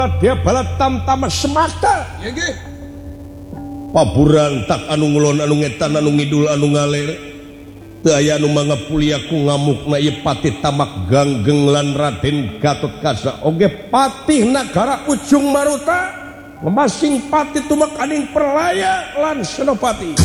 dia balat tam-tama semata paburan tak anu ngulon anu ngetan anu ngidul anu ngaler teu aya anu mangapuliaku ngamukna ieu patih tamak ganggeng lan Raden Gatotkaca oge patih nagara Ujung Maruta masing patih tumak aning Perlaya lan Senopati.